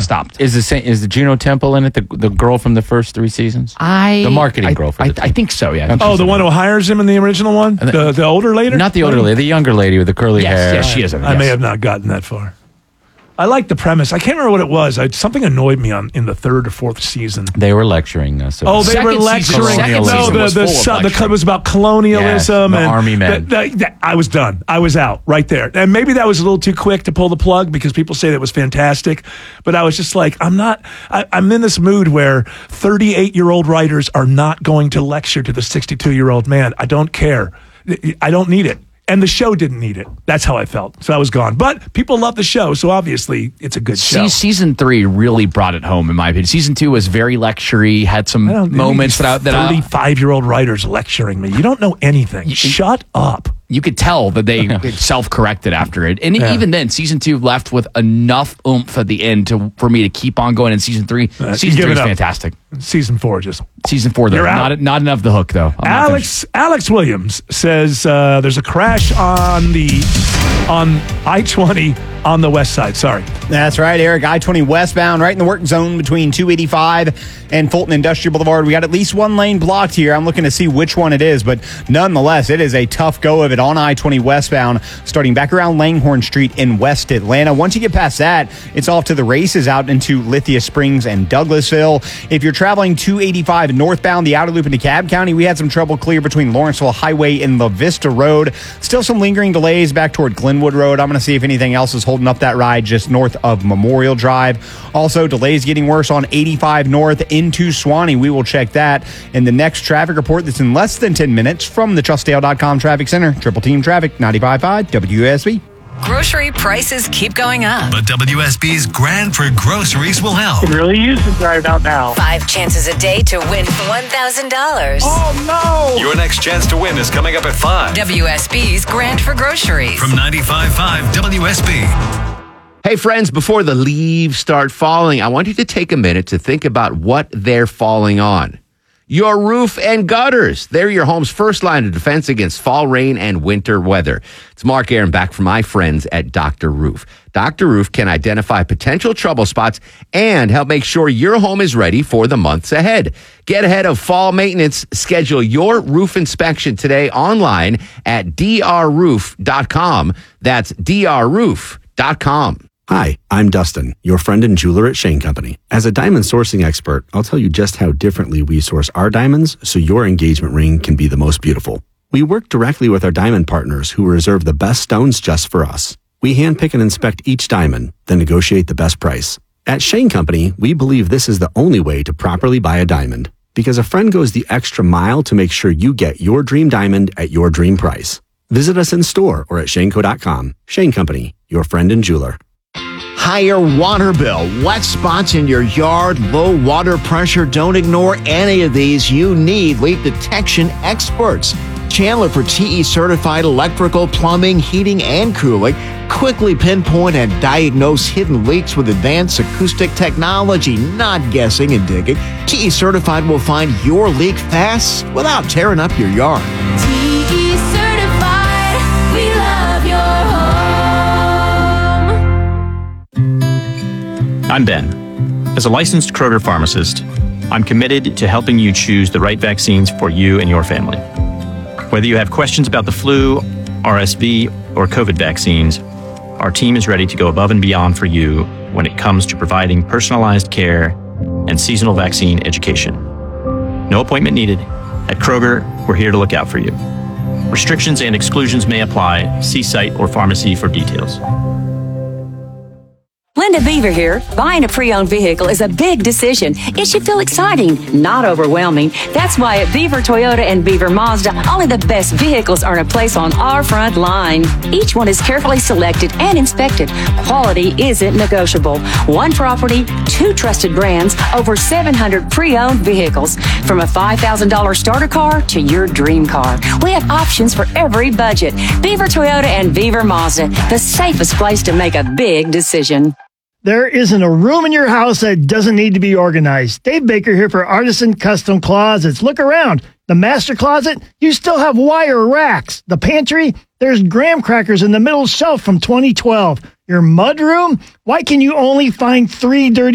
stopped. Is the Juno Temple in it? The girl from the first 3 seasons? The marketing girl for I think so, yeah. Oh, the one who hires him in the original one? The older lady? Not the older lady, the younger lady with the curly hair. Yes, she is. I may have not gotten that far. I like the premise. I can't remember what it was. Something annoyed me in the 3rd or 4th season. They were lecturing us. Oh, they were lecturing. It was about colonialism the and army men. I was done. I was out right there. And maybe that was a little too quick to pull the plug because people say that was fantastic. But I was just like, I'm in this mood where 38-year-old writers are not going to lecture to the 62-year-old man. I don't care. I don't need it. And the show didn't need it. That's how I felt. So I was gone. But people love the show, so obviously it's a good show. Season 3 really brought it home, in my opinion. Season 2 was very lecture-y, had some moments that 35-year-old writers lecturing me. You don't know anything. Shut up. You could tell that they self-corrected after it. And even then, Season 2 left with enough oomph at the end for me to keep on going in Season 3. Season 3 is fantastic. Season 4 just... Season 4, though. Not enough the hook, though. Alex Williams says there's a crash on I-20 on the west side. Sorry. That's right, Eric. I-20 westbound, right in the work zone between 285 and Fulton Industrial Boulevard. We got at least one lane blocked here. I'm looking to see which one it is, but nonetheless, it is a tough go of it on I-20 westbound, starting back around Langhorne Street in West Atlanta. Once you get past that, it's off to the races out into Lithia Springs and Douglasville. If you're traveling 285 northbound, the outer loop into Cobb County, we had some trouble clear between Lawrenceville Highway and La Vista Road. Still some lingering delays back toward Glenwood Road. I'm going to see if anything else is holding up that ride just north of Memorial Drive. Also, delays getting worse on 85 north into Suwanee. We will check that in the next traffic report that's in less than 10 minutes from the TrustDale.com Traffic Center. Triple Team Traffic, 95.5 WSB. Grocery prices keep going up. But WSB's Grand for Groceries will help. It really is to drive out now. 5 chances a day to win $1,000. Oh, no! Your next chance to win is coming up at 5. WSB's Grand for Groceries. From 95.5 WSB. Hey, friends, before the leaves start falling, I want you to take a minute to think about what they're falling on. Your roof and gutters. They're your home's first line of defense against fall rain and winter weather. It's Mark Aaron back from my friends at Dr. Roof. Dr. Roof can identify potential trouble spots and help make sure your home is ready for the months ahead. Get ahead of fall maintenance. Schedule your roof inspection today online at drroof.com. That's drroof.com. Hi, I'm Dustin, your friend and jeweler at Shane Company. As a diamond sourcing expert, I'll tell you just how differently we source our diamonds so your engagement ring can be the most beautiful. We work directly with our diamond partners who reserve the best stones just for us. We handpick and inspect each diamond, then negotiate the best price. At Shane Company, we believe this is the only way to properly buy a diamond, because a friend goes the extra mile to make sure you get your dream diamond at your dream price. Visit us in store or at shaneco.com. Shane Company, your friend and jeweler. Higher water bill, wet spots in your yard, low water pressure. Don't ignore any of these. You need leak detection experts. Chandler for TE certified electrical, plumbing, heating, and cooling. Quickly pinpoint and diagnose hidden leaks with advanced acoustic technology, not guessing and digging. TE certified will find your leak fast without tearing up your yard. TE certified, we love your home. I'm Ben. As a licensed Kroger pharmacist, I'm committed to helping you choose the right vaccines for you and your family. Whether you have questions about the flu, RSV, or COVID vaccines, our team is ready to go above and beyond for you when it comes to providing personalized care and seasonal vaccine education. No appointment needed. At Kroger, we're here to look out for you. Restrictions and exclusions may apply. See site or pharmacy for details. Linda Beaver here. Buying a pre-owned vehicle is a big decision. It should feel exciting, not overwhelming. That's why at Beaver Toyota and Beaver Mazda, only the best vehicles earn a place on our front line. Each one is carefully selected and inspected. Quality isn't negotiable. One property, 2 trusted brands, over 700 pre-owned vehicles. From a $5,000 starter car to your dream car. We have options for every budget. Beaver Toyota and Beaver Mazda, the safest place to make a big decision. There isn't a room in your house that doesn't need to be organized. Dave Baker here for Artisan Custom Closets. Look around. The master closet, you still have wire racks. The pantry, there's graham crackers in the middle shelf from 2012. Your mud room, why can you only find 3 dirty